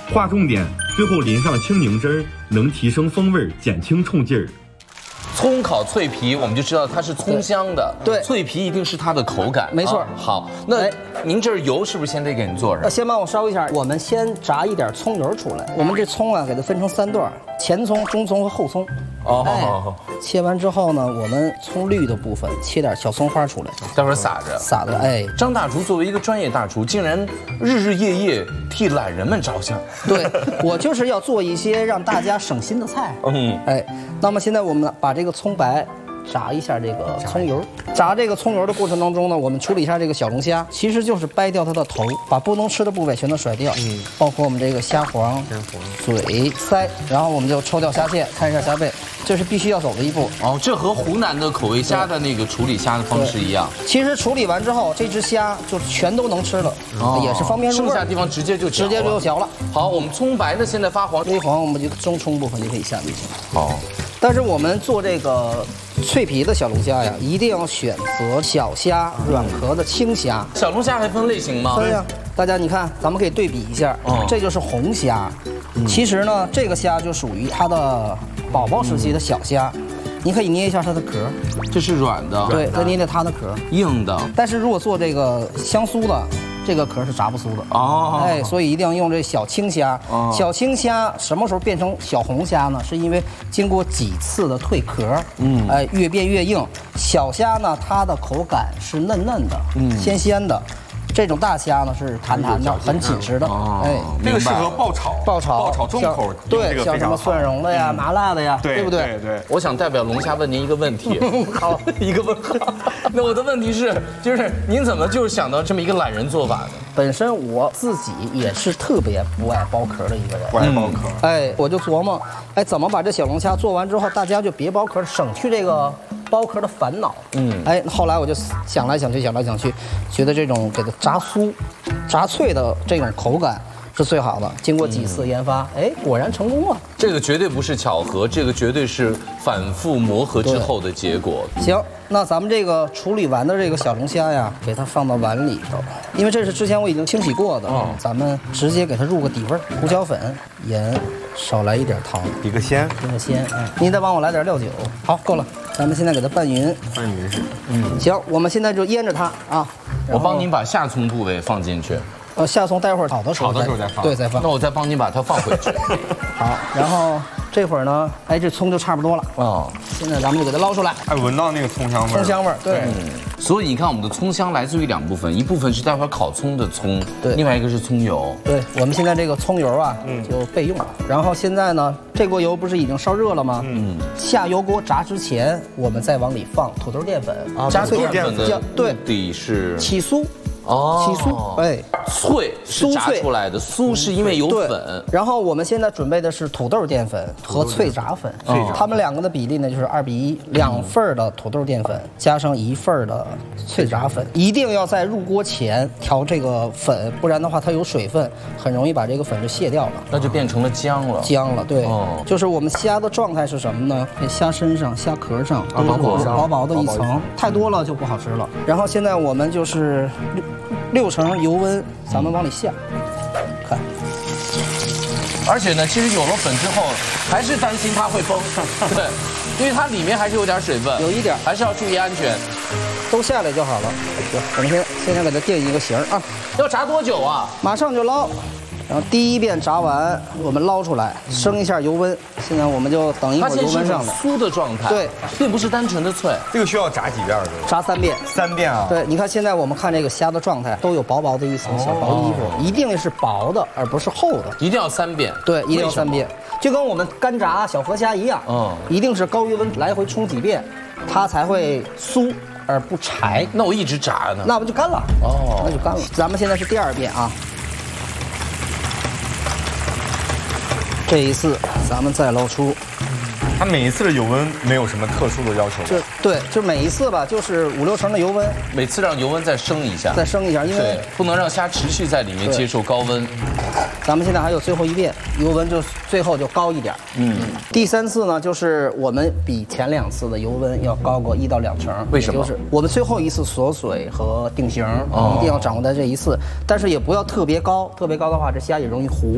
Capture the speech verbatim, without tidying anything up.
划重点，最后淋上青柠汁儿，能提升风味，减轻冲劲儿。 葱烤脆皮，我们就知道它是葱香的， 对， 脆皮一定是它的口感， 没错。 啊、好，那您这油是不是先得给您做上？ 先帮我烧一下，我们先炸一点葱油出来。我们这葱啊，给它分成三段，前葱、中葱和后葱。哦，哎、切完之后呢，我们葱绿的部分切点小葱花出来， 待会儿撒着， 撒的。哎， 张大厨作为一个专业大厨，竟然日日夜夜替懒人们着想。 对，我就是要做一些让大家省心的菜。嗯，哎，那么现在我们把这个葱白炸一下这个葱油，炸这个葱油的过程当中呢，我们处理一下这个小龙虾，其实就是掰掉它的头，把不能吃的部位全都甩掉，嗯，包括我们这个虾黄、嘴、腮，然后我们就抽掉虾线，看一下虾背，这是必须要走的一步。 哦，这和湖南的口味虾的那个处理虾的方式一样。 其实处理完之后，这只虾就全都能吃了，哦、也是方便入味。 剩下地方直接就直接就嚼了。 好，我们葱白呢现在发黄， 微黄我们就中葱部分就可以下进去。 好， 但是我们做这个脆皮的小龙虾呀，一定要选择小虾、软壳的青虾。 小龙虾还分类型吗？ 分呀。大家你看，咱们可以对比一下，嗯、这就是红虾。嗯、其实呢，这个虾就属于它的宝宝时期的小虾。嗯、你可以捏一下它的壳， 这是软的。 对，再捏捏它的壳， 硬的。 但是如果做这个香酥的，这个壳是炸不酥的哦。哎，所以一定要用这小青虾。哦、小青虾什么时候变成小红虾呢？是因为经过几次的蜕壳，嗯，哎，越变越硬。小虾呢，它的口感是嫩嫩的，嗯，鲜鲜的。这种大虾呢是弹弹的，很紧实的。 哎，这个适合爆炒， 爆炒， 爆炒重口。 对，像什么蒜蓉的呀、麻辣的呀，对不对？ 对对。 我想代表龙虾问您一个问题。好，一个问号。那我的问题是，就是您怎么就是想到这么一个懒人做法呢？ 本身我自己也是特别不爱剥壳的一个人， 不爱剥壳。 哎，我就琢磨，哎，怎么把这小龙虾做完之后，大家就别剥壳，省去这个剥壳的烦恼。嗯，哎，后来我就想来想去，想来想去，觉得这种给它炸酥、炸脆的这种口感是最好的。经过几次研发，哎，果然成功了。 这个绝对不是巧合，这个绝对是反复磨合之后的结果。 行，那咱们这个处理完的这个小龙虾呀，给它放到碗里头，因为这是之前我已经清洗过的，哦、咱们直接给它入个底味儿，胡椒粉、盐，少来一点糖， 比个鲜， 比个鲜。嗯，您再帮我来点料酒，好，够了。咱们现在给它拌匀， 拌匀是， 嗯，行，我们现在就腌着它啊。 我帮您把下葱部位放进去。 呃，下葱待会儿炒的时候， 炒的时候再放， 对，再放。 那我再帮您把它放回去。 好，然后这会儿呢，哎，这葱就差不多了。哦，现在咱们就给它捞出来。 哎，闻到那个葱香味儿。 葱香味儿，对。 嗯，所以你看，我们的葱香来自于两部分，一部分是待会儿烤葱的葱， 对， 另外一个是葱油。 对，我们现在这个葱油啊，嗯，就备用了。然后现在呢，这锅油不是已经烧热了吗？嗯。下油锅炸之前，我们再往里放土豆淀粉。 啊，加土豆淀粉的对， 底是起酥。哦，起酥，哎， 脆是炸出来的，酥是因为有粉。 然后我们现在准备的是土豆淀粉和脆炸粉，它们两个的比例呢就是二比一，两份的土豆淀粉加上一份的脆炸粉，一定要在入锅前调这个粉，不然的话它有水分，很容易把这个粉就卸掉了， 那就变成了浆了。 浆了，对，就是我们虾的状态是什么呢？虾身上、虾壳上都有薄薄的一层，太多了就不好吃了。然后现在我们就是。六成油温，咱们往里下，看。 而且呢，其实有了粉之后，还是担心它会崩，对，因为它里面还是有点水分， 有一点， 还是要注意安全。 都下来就好了。行，我们先现在给它定一个型啊。 要炸多久啊？ 马上就捞。然后第一遍炸完，我们捞出来，升一下油温。现在我们就等一会儿油温上来。 酥的状态， 对， 并不是单纯的脆。 这个需要炸几遍？ 炸三遍。 三遍啊？ 对，你看现在我们看这个虾的状态，都有薄薄的一层小薄衣服，一定是薄的，而不是厚的。 一定要三遍。 对，一定要三遍，就跟我们干炸小河虾一样，嗯，一定是高油温来回冲几遍，它才会酥而不柴。 那我一直炸呢， 那不就干了？哦，那就干了。咱们现在是第二遍啊。这一次，咱们再捞出。 它每一次的油温没有什么特殊的要求。 就对，就每一次吧，就是五六成的油温。 每次让油温再升一下。 再升一下，因为不能让虾持续在里面接受高温。 咱们现在还有最后一遍，油温就最后就高一点。嗯。第三次呢，就是我们比前两次的油温要高过一到两成。 为什么？ 就是我们最后一次锁水和定型，一定要掌握在这一次，但是也不要特别高，特别高的话，这虾也容易糊。